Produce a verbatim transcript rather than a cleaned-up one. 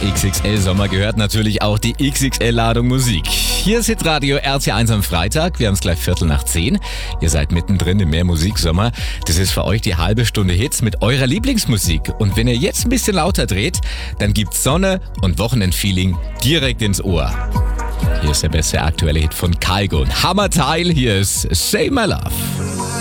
X X L-Sommer gehört natürlich auch die X X L-Ladung Musik. Hier ist Hitradio R T eins am Freitag. Wir haben es gleich Viertel nach zehn. Ihr seid mittendrin im Mehrmusiksommer. Das ist für euch die halbe Stunde Hits mit eurer Lieblingsmusik. Und wenn ihr jetzt ein bisschen lauter dreht, dann gibt's Sonne und Wochenendfeeling direkt ins Ohr. Hier ist der beste aktuelle Hit von Kygo. Hammerteil, hier ist Save My Love.